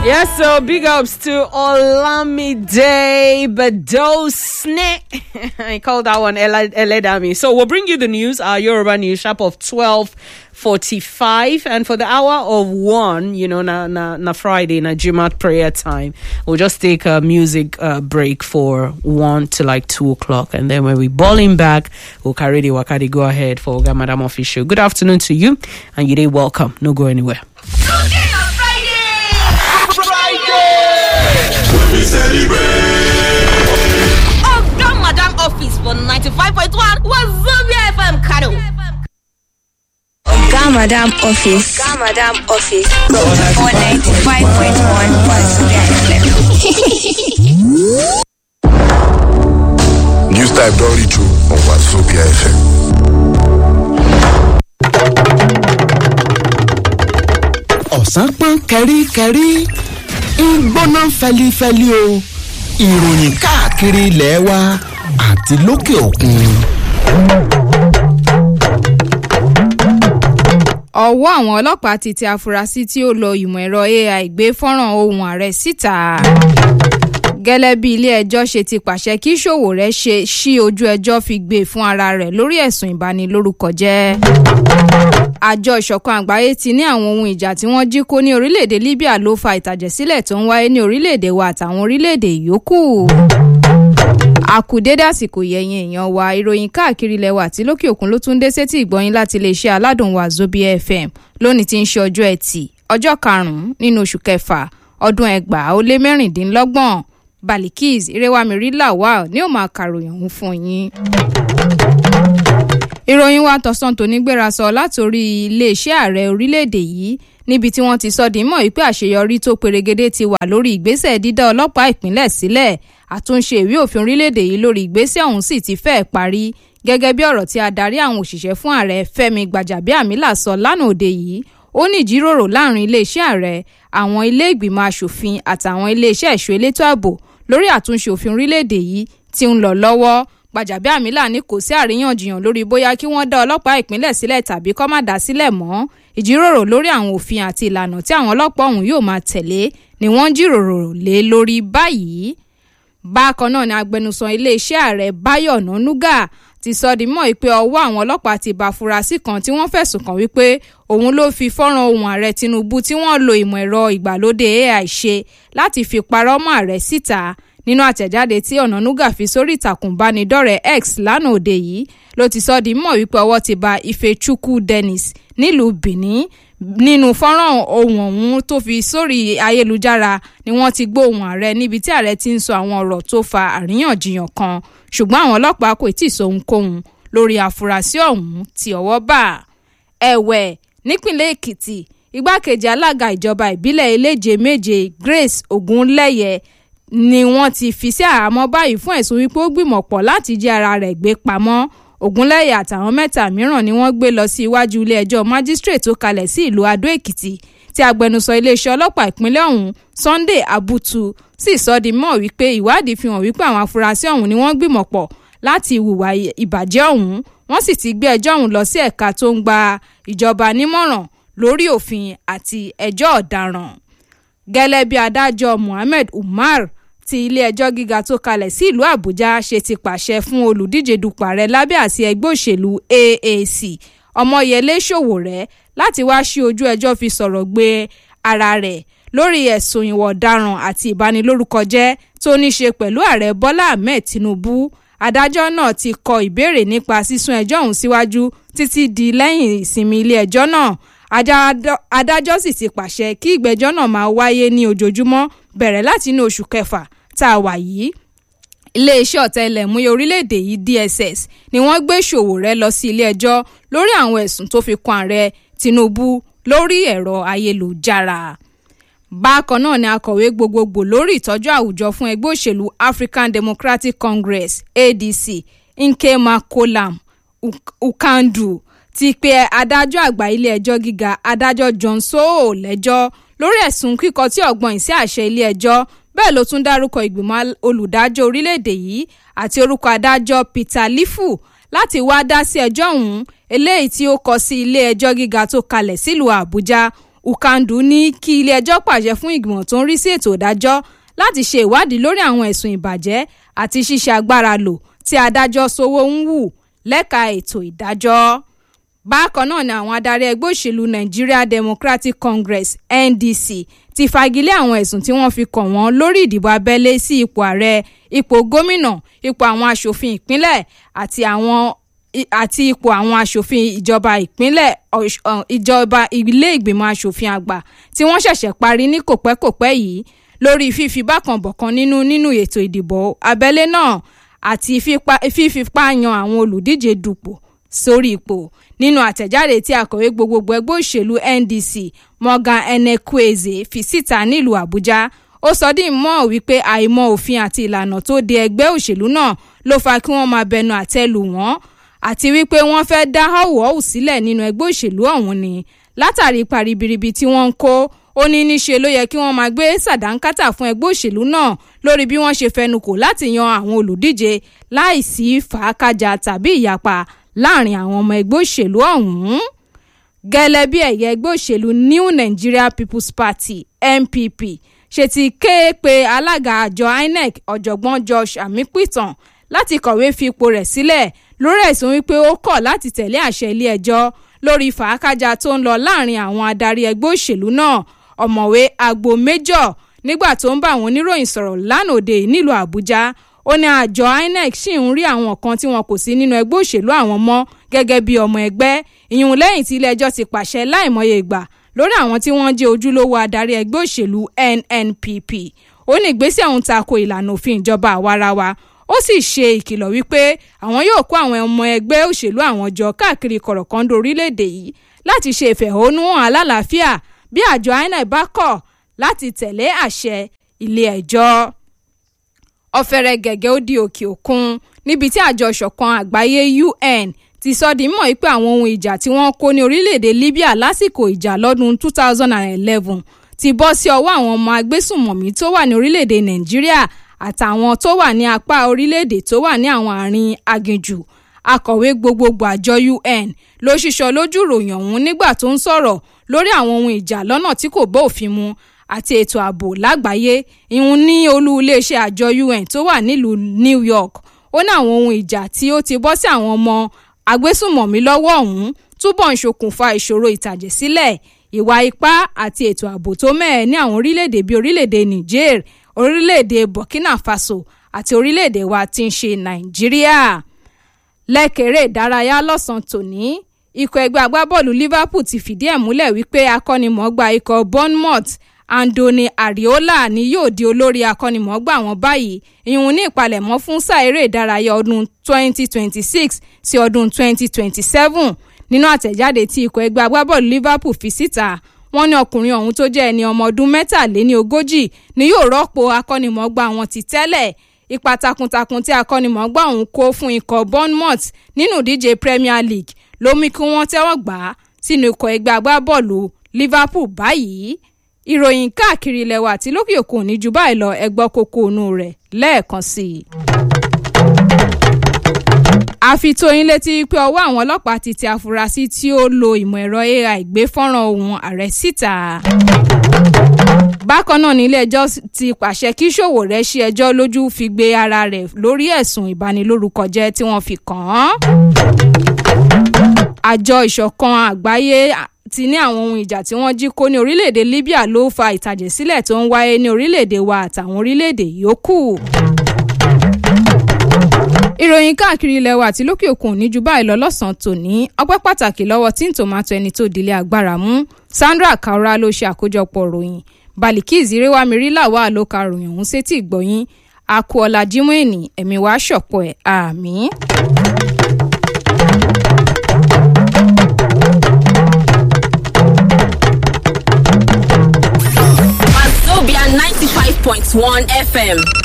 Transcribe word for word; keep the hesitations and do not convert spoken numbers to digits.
Yes, so big ups to Olamide Badosne. I called that one Eledami. So we'll bring you the news, our Yoruba news sharp of twelve forty-five, and for the hour of one, you know, na na, na Friday, na Jumat prayer time, we'll just take a music uh, break for one to like two o'clock, and then when we balling back, we'll carry the Wakadi go ahead for Oga Madam Official. Good afternoon to you, and you day welcome. No go anywhere. We celebrate. Oga Madam Office for ninety-five point one Wazobia F M Kano. Oga Madam Office. Oga Madam Office for ninety-five point one Wazobia F M. News type Dory two on Wazobia F M. Ọ̀sán pọ́n kẹ́ríkẹ́rí ń gbóná fẹlifẹli o ìròyìn káàkiri ilẹ̀ wa àti lókè òkun. ọwọ́ àwọn ọlọ́pàá ti tẹ afurasí tí ó lo ìmọ̀ ẹ̀rọ A I gbé fọ́nrán ohùn ààrẹ síta. gẹ́lẹ́ bí ilé-ẹjọ́ ṣe ti pàṣẹ kí Sowore ṣe ṣí ojú ẹjọ́ fi gbé fún ara rẹ̀ lórí ẹ̀sùn ìbanilórúkọjẹ́. àjọ ìṣọ̀kan àgbáyé ti ní àwọn ohun ìjà tí wọ́n jí kó ní orílẹ̀-èdè Libya ló fa ìtàjẹ̀sílẹ̀ tó ń wáyé ní orílẹ̀-èdè wa àtàwọn orílẹ̀-èdè yòókù. àkùdédé àsìkò yẹ̀yìn èèyàn wa ìròyìn káàkiri ilẹ̀ wa àti lókè òkun ló tún dé sétí ìgbọ́yìn láti iléeṣẹ́ aládùn Wazobia F M lónìí tí ń ṣe ọjọ́ ẹtì ọjọ́ karùn-ún nínú oṣù kẹfà ọdún ẹgbàá ó lé mẹ́rìndínlọ́gbọ̀n. Balikis Irewamiri Lawal ní ó máa kàròyìn ọ̀hún fún yín. ìròyìn wa tọ̀sán tòní gbéra sọ látòrí iléeṣẹ́ ààrẹ orílẹ̀-èdè yìí níbi tí wọ́n ti sọ di mọ̀ wípé àṣeyọrí tó perégedé ti wà lórí ìgbésẹ̀ dídá ọlọ́pàá ìpínlẹ̀ sílẹ̀. àtúnṣe ìwé òfin orílẹ̀-èdè yìí lórí ìgbésẹ̀ ọ̀hún sì ti fẹ́ẹ̀ parí gẹ́gẹ́ bí ọ̀rọ̀ tí adarí àwọn òṣìṣẹ́ fún ààrẹ Fẹ́mi Gbàjàbíàmílà sọ lánàá òde yìí. ó ní ìjíròrò láàrin iléeṣẹ́ ààrẹ àwọn ilé ìgbìmọ̀ aṣòfin àtàwọn iléeṣẹ́ ẹ̀ṣọ́ elétò ààbò lórí àtúnṣe òfin orílẹ̀-èdè yìí tí ń lọ lọ́wọ́. Gbàjàbíàmílà ní kò sí àríyànjiyàn lórí bóyá kí wọ́n dá ọlọ́pàá ìpínlẹ̀ sílẹ̀ tàbí kó má dá sílẹ̀ mọ́. ìjíròrò lórí àwọn òfin àti ìlànà tí àwọn ọlọ́pàá ọ̀hún yóò máa tẹ̀lé ni wọ́n ń jíròrò lé lórí báyìí. bákan náà ni agbẹnusọ iléeṣẹ́ ààrẹ Báyọ̀ Ọ̀nànúgà ti sọ di mọ́ pé ọwọ́ àwọn ọlọ́pàá ti bá afurasí kan tí wọ́n fẹ̀sùn kàn wípé òun ló fi fọ́nrán ohùn ààrẹ Tinubu tí wọ́n lo ìmọ̀ ẹ̀rọ ìgbàlódé A I ṣe láti fi parọ́ mọ́ ààrẹ síta. nínú àtẹ̀jáde tí Ọ̀nànúgà fi sórí ìtàkùn ìbánidọ́rẹ̀ẹ́ X lánàá òde yìí ló ti sọ di mọ̀ wípé ọwọ́ ti bá Ifechukwu Dennis nílùú Benin. nínú fọ́nrán ohùn ọ̀hún tó fi sórí ayélujára ni wọ́n ti gbóhùn ààrẹ níbi tí ààrẹ ti ń sọ àwọn ọ̀rọ̀ tó fa àríyànjiyàn kan ṣùgbọ́n àwọn ọlọ́pàá kò tí ì sọ ohunkóhun lórí àfúrásì ọ̀hún tí ọwọ́ bá. ẹ̀wẹ̀ nípìnlẹ̀ Èkìtì igbákejì alága ìjọba ìbílẹ̀ Eléje-Méje Grace Ogunleye ni wọ́n ti fi sí àhámọ́ báyìí fún ẹ̀sùn wípé ó gbìmọ̀pọ̀ láti jí ara rẹ̀ gbé pamọ́. Ogunleye àtàwọn mẹ́ta mìíràn ni wọ́n gbé lọ sí iwájú ilé ẹjọ́ májísírèètì tó kalẹ̀ sí ìlú Adó Èkìtì tí agbẹnusọ iléeṣẹ́ ọlọ́pàá ìpínlẹ̀ ọ̀hún Sunday Abutu sì sọ di mọ̀ wípé ìwádìí fi hàn wípé àwọn afurasí ọ̀hún ni wọ́n gbìmọ̀pọ̀ láti hùwà ìbàjẹ́ ọ̀hún. wọ́n sì ti gbé ẹjọ́ ọ̀hún lọ sí ẹ̀ka tó ń gba ìjọba nímọ̀ràn lórí òfin àti ẹjọ́ ọ̀daràn. gẹ́lẹ́ bí adájọ́ Mohammed Umar ti ilé-ẹjọ́ gíga tó kalẹ̀ sí ìlú Àbújá ṣe ti pàṣẹ fún olùdíje dupò ààrẹ lábẹ́ àsíá ẹgbẹ́ òṣèlú A A C Ọmọyẹlé Sowore láti wá sí ojú ẹjọ́ fi sọ̀rọ̀ gbé ara rẹ̀ lórí ẹ̀sùn ìwà ọ̀daràn àti ìbanilórúkọjẹ́ tó ní ṣe pẹ̀lú ààrẹ Bọ́lá Ahmed Tinubu. adájọ́ náà ti kọ ìbéèrè nípa sísún ẹjọ́ ọ̀hún síwájú títí di lẹ́yìn ìsinmi ilé-ẹjọ́ náà. adájọ́ sì ti pàṣẹ kí ìgbẹ́jọ́ náà máa wáyé ní ojoojúmọ́ bẹ̀rẹ̀ láti inú oṣù kẹfà tá a wà yìí. iléeṣẹ́ ọ̀tẹlẹ̀múyẹ́ orílẹ̀-èdè yìí D S S ni wọ́n gbé Sowore lọ sí ilé-ẹjọ́ lórí àwọn ẹ̀sùn tó fi kan ààrẹ Tinubu lórí ẹ̀rọ ayélujára. bákan náà ni akọ̀wé gbogbogbò lórí ìtọ́jú àwùjọ fún ẹgbẹ́ òṣèlú African Democratic Congress A D C Nkema Kolam Ukandu ti pe adájọ́ àgbà ilé-ẹjọ́ gíga adájọ́ John Sowore lẹ́jọ́ lórí ẹ̀sùn kíkọ tí ọ̀gbọ́n sí àṣẹ ilé-ẹjọ́. bẹ́ẹ̀ ló tún dárúkọ ìgbìmọ̀ olùdájọ́ orílẹ̀-èdè yìí àti orúkọ adájọ́ Peter Lifu láti wá dá sí ẹjọ́ ọ̀hún eléyìí tí ó kọ sí ilé-ẹjọ́ gíga tó kalẹ̀ sílùú Àbújá. Ukandu ní kí ilé-ẹjọ́ pàṣẹ fún ìgbìmọ̀ tó ń rí sí ètò ìdájọ́ láti ṣe ìwádìí lórí àwọn ẹ̀sùn ìbàjẹ́ àti ṣíṣe agbára lò tí adájọ́ Sowonwu lẹ́ka ètò ìdájọ́. Bákan náà ni àwọn adarí ẹgbẹ́ òṣèlú Nigeria Democratic Congress N D C ti fagilé àwọn ẹ̀sùn tí wọ́n fi kàn wọ́n lórí ìdìbò abẹ́lé sí ipò ààrẹ, ipò gómìnà, ipò àwọn aṣòfin ìpínlẹ̀ àti àwọn àti ipò àwọn aṣòfin ìjọba ìpínlẹ̀ ìjọba ilé ìgbìmọ̀ aṣòfin àgbà tí wọ́n ṣẹ̀ṣẹ̀ parí ní kòpẹ́kòpẹ́ yìí lórí fífi bákanbọ̀kan nínú nínú ètò ìdìbò abẹ́lé náà àti fífipá yan àwọn olùdíje dupò sórí ipò. Nínú àtẹ̀jáde tí akọ̀wé gbogbogbò ẹgbẹ́ òṣèlú N D C Morgan Enekweze fi síta nílùú Àbújá, ó sọ dí mọ́ wípé àìmọ̀ òfin àti ìlànà tó de ẹgbẹ́ òṣèlú náà ló fa kí wọ́n máa bẹnu àtẹ́ lù wọ́n àti wípé wọ́n fẹ́ dá họ́wọ́hù sílẹ̀ nínú ẹgbẹ́ òṣèlú ọ̀hún ni látàrí ipa ribiribi tí wọ́n ń kó. Ó ní níṣe ló yẹ kí wọ́n máa gbé sàdánkátà fún ẹgbẹ́ òṣèlú náà lórí bí wọ́n ṣe fẹnukò láti yan àwọn olùdíje láìsí fàákàjà tàbí ìyapa láàrin àwọn ọmọ ẹgbẹ́ òṣèlú ọ̀hún. Gẹ́lẹ́ bí ẹ̀yẹ ẹgbẹ́ òṣèlú New Nigeria People's Party N P P ṣe ti ké pe alága àjọ I N E C ọ̀jọ̀gbọ́n Josh Amikpitan láti kọ̀wé fi ipò rẹ̀ sílẹ̀ lórí ẹ̀sùn wípé ó kọ̀ láti tẹ̀lé àṣẹ ilé ẹjọ́ lórí fàákàjà tó ń lọ láàrin àwọn adarí ẹgbẹ́ òṣèlú náà. Ọ̀mọ̀wé Agbo Major nígbà tó ń bá àwọn oníròyìn sọ̀rọ̀ lánàá òde nílùú Àbújá, ó ní àjọ I N E C ṣì ń rí àwọn kan tí wọn kò sí nínú ẹgbẹ́ òṣèlú àwọn mọ́ gẹ́gẹ́ bí ọmọ ẹgbẹ́, ìyún lẹ́yìn tí ilé ẹjọ́ ti pàṣẹ láìmọye ìgbà lórí àwọn tí wọ́n jẹ́ ojúlówó adarí ẹgbẹ́ òṣèlú N N P P. Ó ní ìgbésẹ̀ ọ̀hún tako ìlànà òfin ìjọba àwarawa. Ó sì ṣe ìkìlọ̀ wípé àwọn yóò kó àwọn ọmọ ẹgbẹ́ òṣèlú àwọn jọ káàkiri kọ̀rọ̀kọ́ndó orílẹ̀-èdè yìí láti ṣe ìfẹ̀hónúhàn alálàáfíà bí àjọ I N E C bá kọ̀ láti tẹ̀lé àṣẹ ilé ẹjọ́. Ọ̀fẹ́rẹ́ gẹ̀gẹ́ ó di òkè òkun níbi tí àjọ ìṣọ̀kan àgbáyé U N ti sọ di mọ̀ pé àwọn ohun ìjà tí wọ́n kó ní orílẹ̀-èdè Libya lásìkò ìjà lọ́dún two thousand eleven ti bọ́ sí ọwọ́ àwọn ọmọ agbésùnmọ̀mí tó wà ní orílẹ̀-èdè Nàìjíríà àtàwọn tó wà ní apá orílẹ̀-èdè tó wà ní àwọn àárín aginjù. Akọ̀wé gbogbogbò àjọ U N ló ṣíṣọ lójú ròyìn ọ̀hún nígbà tó ń sọ̀rọ̀ lórí àwọn ohun ìjà lọ́nà tí kò bá òfin mu àti ètò ààbò lágbàáyé, ìhun ní olú iléeṣẹ́ àjọ U N tó wà nílùú New York. Ó ní àwọn ohun ìjà tí ó ti bọ́ sí àwọn ọmọ agbésùnmọ̀mí lọ́wọ́ ọ̀hún túbọ̀ ń ṣokùnfà ìṣòro ìtàjẹ̀sílẹ̀, ìwà ipá àti ètò ààbò tó mẹ́ẹ̀ ní àwọn orílẹ̀-èdè bíi orílẹ̀-èdè Niger, orílẹ̀-èdè Burkina Faso àti orílẹ̀-èdè wa tí ń ṣe Nàìjíríà. Lẹ́kẹ̀rẹ́ ìdárayá lọ́sàn-án tòní, ikọ̀ ẹgbẹ́ agbábọ́ọ̀lù Liverpool ti fìdí ẹ̀ múlẹ̀ wípé akọ́nimọ̀ọ́gbá ikọ̀ Bournemouth Andoni Ariola ni yóò di olórí akọ́nimọ̀ọ́gbá wọn báyìí, ìhun ní ìpalẹ̀mọ́ fún sáà eré ìdárayá ọdún twenty twenty-six sí ọdún twenty twenty-seven. Nínú àtẹ̀jáde tí ikọ̀ ẹgbẹ́ agbábọ́ọ̀lù Liverpool fi síta, wọ́n ní ọkùnrin ọ̀hún tó jẹ́ ẹni ọmọ ọdún mẹ́tàléní ogójì ni yóò rọ́pò akọ́nimọ̀ọ́gbá wọn ti tẹ́lẹ̀. Ipa takuntakun tí akọ́nimọ̀ọ́gbá ọ̀hún kó fún ikọ̀ Bournemouth nínú ìdíje Premier League ló mú kí wọ́n tẹ́wọ́ gbà á sínú ikọ̀ ẹgbẹ́ agbábọ́ọ̀lù Liverpool báyìí. Ìròyìn káàkiri ilẹ̀ wa àti lókè òkun ní ju báyìí lọ, ẹ gbọ́ kókó inú rẹ̀ lẹ́ẹ̀kan sí i. A fi tó yín létí pé ọwọ́ àwọn ọlọ́pàá ti tẹ afurasí tí ó lo ìmọ̀ ẹ̀rọ A I gbé fọ́nrán ohùn ààrẹ síta. Bákan náà ní ilé ẹjọ́ ti pàṣẹ kí Sowore ṣí ẹjọ́ lójú fi gbé ara rẹ̀ lórí ẹ̀sùn ìbanilórúkọjẹ́ tí wọ́n fi kàn án. Àjọ ìṣọ̀kan àgbáyé ti ní àwọn ohun ìjà tí wọ́n jí kó ní orílẹ̀-èdè Libya ló fa ìtàjẹ̀sílẹ̀ tó ń wáyé ní orílẹ̀-èdè wa àtàwọn orílẹ̀-èdè yòókù. Ìròyìn káàkiri ilẹ̀ wa àti lókè òkun ní ju báyìí lọ lọ́sàn-án tòní. Ọpẹ́ pàtàkì lọ́wọ́ tí ń tòmátò ẹni tó dilé agbára mú. Sandra Kaura ló ṣe àkójọpọ̀ ròyìn. Balikis Irewamiri làwà ló ka ròyìn ọ̀hún sétí ìgbọ̀yìn. Akúọlá Jímọ̀ ènì ẹ̀mí wa ṣọ̀pọ̀ ẹ̀ àmín. Wazobia ninety-five point one F M.